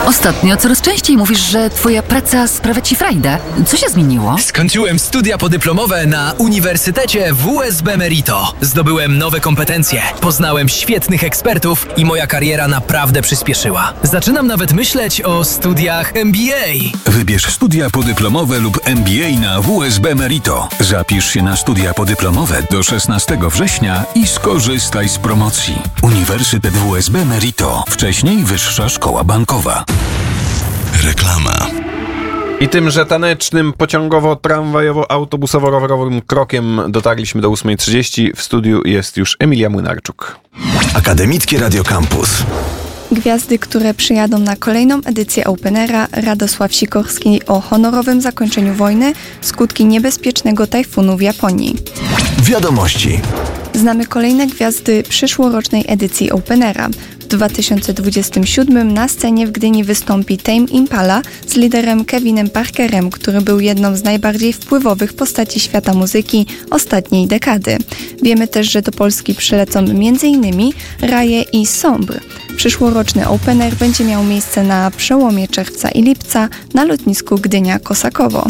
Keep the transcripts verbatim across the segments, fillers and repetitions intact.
Ostatnio coraz częściej mówisz, że twoja praca sprawia ci frajdę. Co się zmieniło? Skończyłem studia podyplomowe na Uniwersytecie W S B Merito. Zdobyłem nowe kompetencje, poznałem świetnych ekspertów i moja kariera naprawdę przyspieszyła. Zaczynam nawet myśleć o studiach M B A. Wybierz studia podyplomowe lub M B A na W S B Merito. Zapisz się na studia podyplomowe do szesnastego września i skorzystaj z promocji. Uniwersytet W S B Merito. Wcześniej Wyższa Szkoła Bankowa. Reklama. I tymże tanecznym, pociągowo-tramwajowo-autobusowo-rowerowym krokiem dotarliśmy do ósmej trzydzieści. W studiu jest już Emilia Młynarczuk. Akademickie Radio Campus. Gwiazdy, które przyjadą na kolejną edycję Openera, Radosław Sikorski o honorowym zakończeniu wojny, skutki niebezpiecznego tajfunu w Japonii. Wiadomości. Znamy kolejne gwiazdy przyszłorocznej edycji Openera. W dwa tysiące dwudziestym siódmym na scenie w Gdyni wystąpi Tame Impala z liderem Kevinem Parkerem, który był jedną z najbardziej wpływowych postaci świata muzyki ostatniej dekady. Wiemy też, że do Polski przylecą m.in. Raye i Sombre. Przyszłoroczny Opener będzie miał miejsce na przełomie czerwca i lipca na lotnisku Gdynia-Kosakowo.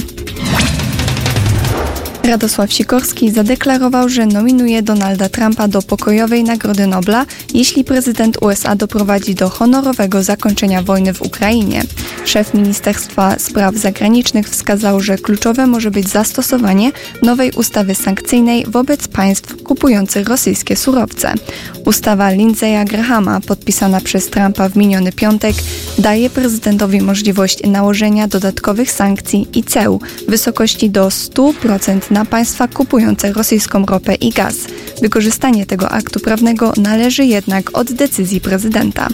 Radosław Sikorski zadeklarował, że nominuje Donalda Trumpa do pokojowej Nagrody Nobla, jeśli prezydent U S A doprowadzi do honorowego zakończenia wojny w Ukrainie. Szef Ministerstwa Spraw Zagranicznych wskazał, że kluczowe może być zastosowanie nowej ustawy sankcyjnej wobec państw kupujących rosyjskie surowce. Ustawa Lindsey'a Grahama, podpisana przez Trumpa w miniony piątek, daje prezydentowi możliwość nałożenia dodatkowych sankcji i ceł w wysokości do sto procent na państwa kupujące rosyjską ropę i gaz. Wykorzystanie tego aktu prawnego należy jednak od decyzji prezydenta.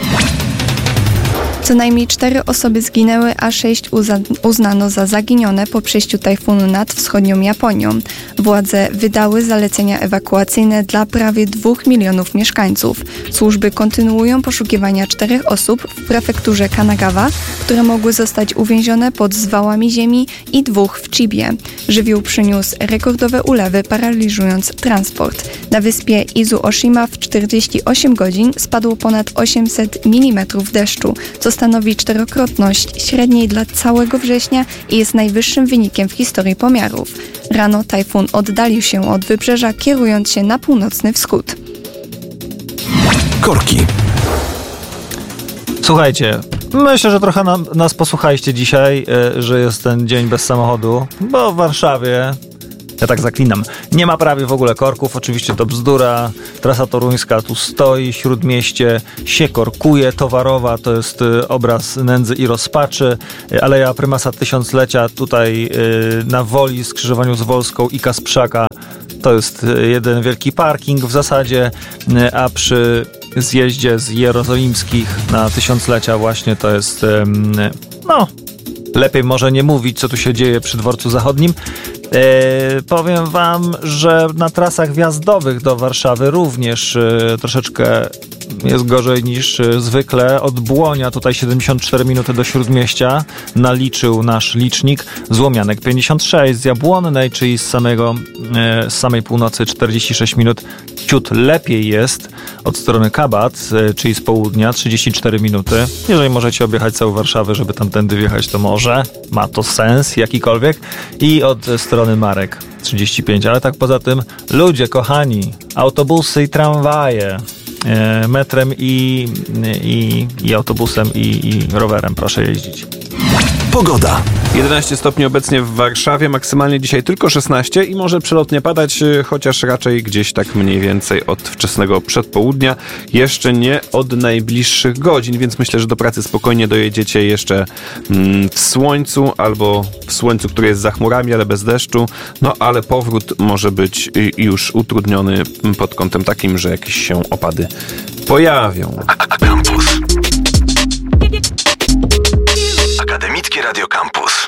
Co najmniej cztery osoby zginęły, a sześć uznano za zaginione po przejściu tajfunu nad wschodnią Japonią. Władze wydały zalecenia ewakuacyjne dla prawie dwóch milionów mieszkańców. Służby kontynuują poszukiwania czterech osób w prefekturze Kanagawa, które mogły zostać uwięzione pod zwałami ziemi, i dwóch w Chibie. Żywioł przyniósł rekordowe ulewy, paraliżując transport. Na wyspie Izu-Oshima w czterdzieści osiem godzin spadło ponad osiemset milimetrów deszczu, co stanowi czterokrotność średniej dla całego września i jest najwyższym wynikiem w historii pomiarów. Rano tajfun oddalił się od wybrzeża, kierując się na północny wschód. Korki. Słuchajcie, myślę, że trochę nam, nas posłuchaliście dzisiaj, yy, że jest ten dzień bez samochodu, bo w Warszawie, ja tak zaklinam, nie ma prawie w ogóle korków. Oczywiście to bzdura. Trasa toruńska tu stoi, śródmieście się korkuje. Towarowa to jest y, obraz nędzy i rozpaczy. Y, Aleja Prymasa Tysiąclecia tutaj y, na Woli, skrzyżowaniu z Wolską i Kasprzaka, to jest y, jeden wielki parking w zasadzie, y, a przy zjeździe z Jerozolimskich na Tysiąclecia właśnie to jest y, no, lepiej może nie mówić, co tu się dzieje przy Dworcu Zachodnim. Yy, powiem wam, że na trasach wjazdowych do Warszawy również yy, troszeczkę jest gorzej niż yy, zwykle. Od Błonia tutaj siedemdziesiąt cztery minuty do Śródmieścia naliczył nasz licznik. Złomianek pięćdziesiąt sześć, z Jabłonnej, czyli z, samego, yy, z samej północy czterdzieści sześć minut. Ciut lepiej jest od strony Kabat, yy, czyli z południa, trzydzieści cztery minuty. Jeżeli możecie objechać całą Warszawę, żeby tamtędy wjechać, to może. Ma to sens jakikolwiek. I od strony Marek trzydzieści pięć, ale tak poza tym, ludzie kochani, autobusy i tramwaje, e, metrem i, i, i autobusem i, i rowerem proszę jeździć. Pogoda. jedenaście stopni obecnie w Warszawie, maksymalnie dzisiaj tylko szesnaście i może przelotnie padać, chociaż raczej gdzieś tak mniej więcej od wczesnego przedpołudnia, jeszcze nie od najbliższych godzin, więc myślę, że do pracy spokojnie dojedziecie jeszcze mm, w słońcu albo w słońcu, które jest za chmurami, ale bez deszczu, no ale powrót może być już utrudniony pod kątem takim, że jakieś się opady pojawią. Campus. Akademickie Radio Campus.